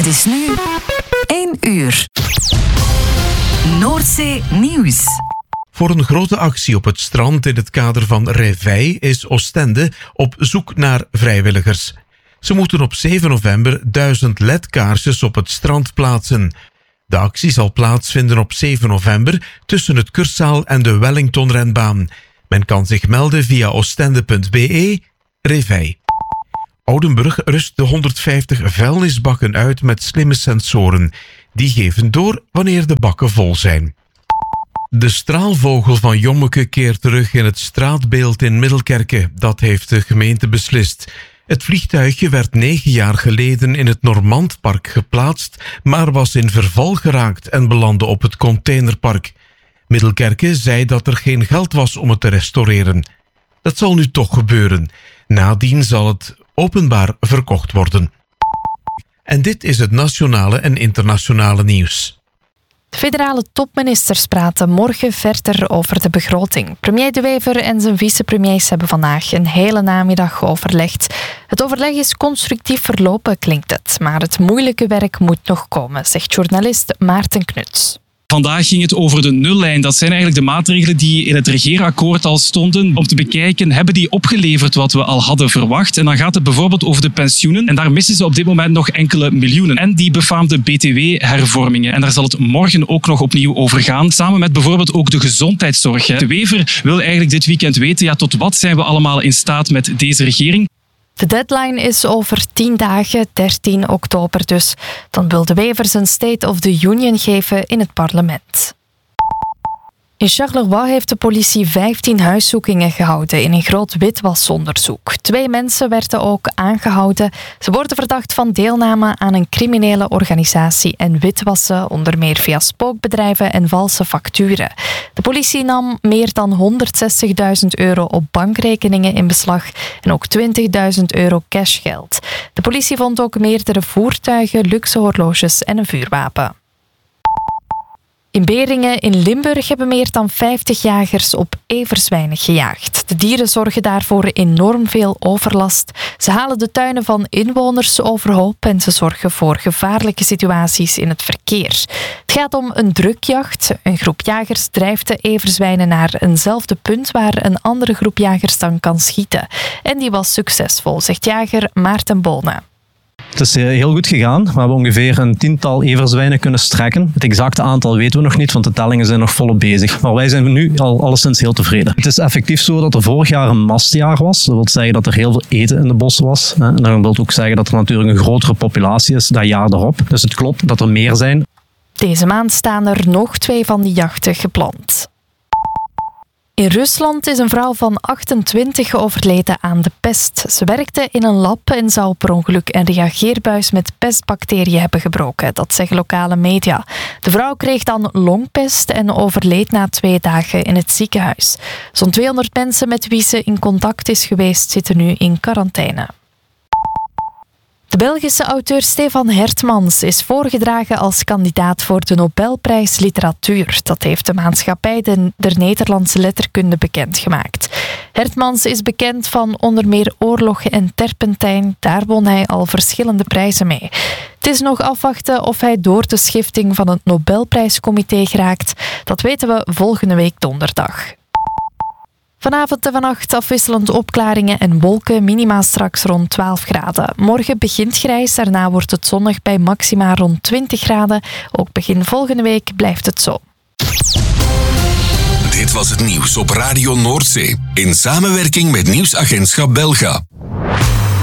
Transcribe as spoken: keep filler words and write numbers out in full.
Het is nu één uur. Noordzee Nieuws. Voor een grote actie op het strand in het kader van Réveil is Oostende op zoek naar vrijwilligers. Ze moeten op zeven november duizend L E D-kaarsjes op het strand plaatsen. De actie zal plaatsvinden op zeven november tussen het Kursaal en de Wellington-renbaan. Men kan zich melden via oostende punt b e, Réveil. Oudenburg rust de honderdvijftig vuilnisbakken uit met slimme sensoren. Die geven door wanneer de bakken vol zijn. De straalvogel van Jommeke keert terug in het straatbeeld in Middelkerke. Dat heeft de gemeente beslist. Het vliegtuigje werd negen jaar geleden in het Normandpark geplaatst, maar was in verval geraakt en belandde op het containerpark. Middelkerke zei dat er geen geld was om het te restaureren. Dat zal nu toch gebeuren. Nadien zal het openbaar verkocht worden. En dit is het nationale en internationale nieuws. De federale topministers praten morgen verder over de begroting. Premier De Wever en zijn vicepremiers hebben vandaag een hele namiddag overlegd. Het overleg is constructief verlopen, klinkt het. Maar het moeilijke werk moet nog komen, zegt journalist Maarten Knuts. Vandaag ging het over de nullijn. Dat zijn eigenlijk de maatregelen die in het regeerakkoord al stonden. Om te bekijken, hebben die opgeleverd wat we al hadden verwacht? En dan gaat het bijvoorbeeld over de pensioenen. En daar missen ze op dit moment nog enkele miljoenen. En die befaamde B T W-hervormingen. En daar zal het morgen ook nog opnieuw over gaan. Samen met bijvoorbeeld ook de gezondheidszorg. De Wever wil eigenlijk dit weekend weten, ja, tot wat zijn we allemaal in staat met deze regering? De deadline is over tien dagen, dertien oktober dus. Dan wil De Wever zijn State of the Union geven in het parlement. In Charleroi heeft de politie vijftien huiszoekingen gehouden in een groot witwasonderzoek. Twee mensen werden ook aangehouden. Ze worden verdacht van deelname aan een criminele organisatie en witwassen, onder meer via spookbedrijven en valse facturen. De politie nam meer dan honderdzestigduizend euro op bankrekeningen in beslag en ook twintigduizend euro cashgeld. De politie vond ook meerdere voertuigen, luxe horloges en een vuurwapen. In Beringen in Limburg hebben meer dan vijftig jagers op everzwijnen gejaagd. De dieren zorgen daarvoor enorm veel overlast. Ze halen de tuinen van inwoners overhoop en ze zorgen voor gevaarlijke situaties in het verkeer. Het gaat om een drukjacht. Een groep jagers drijft de everzwijnen naar eenzelfde punt waar een andere groep jagers dan kan schieten. En die was succesvol, zegt jager Maarten Bolne. Het is heel goed gegaan. We hebben ongeveer een tiental everzwijnen kunnen strekken. Het exacte aantal weten we nog niet, want de tellingen zijn nog volop bezig. Maar wij zijn nu al alleszins heel tevreden. Het is effectief zo dat er vorig jaar een mastjaar was. Dat wil zeggen dat er heel veel eten in de bossen was. En dat wil ook zeggen dat er natuurlijk een grotere populatie is dat jaar erop. Dus het klopt dat er meer zijn. Deze maand staan er nog twee van die jachten gepland. In Rusland is een vrouw van achtentwintig overleden aan de pest. Ze werkte in een lab en zou per ongeluk een reageerbuis met pestbacteriën hebben gebroken. Dat zeggen lokale media. De vrouw kreeg dan longpest en overleed na twee dagen in het ziekenhuis. Zo'n tweehonderd mensen met wie ze in contact is geweest zitten nu in quarantaine. De Belgische auteur Stefan Hertmans is voorgedragen als kandidaat voor de Nobelprijs Literatuur. Dat heeft de maatschappij de, der Nederlandse letterkunde bekendgemaakt. Hertmans is bekend van onder meer Oorlog en Terpentijn. Daar won hij al verschillende prijzen mee. Het is nog afwachten of hij door de schifting van het Nobelprijscomité geraakt. Dat weten we volgende week donderdag. Vanavond en vannacht afwisselend opklaringen en wolken, minima straks rond twaalf graden. Morgen begint grijs, daarna wordt het zonnig bij maxima rond twintig graden. Ook begin volgende week blijft het zo. Dit was het nieuws op Radio Noordzee in samenwerking met Nieuwsagentschap Belga.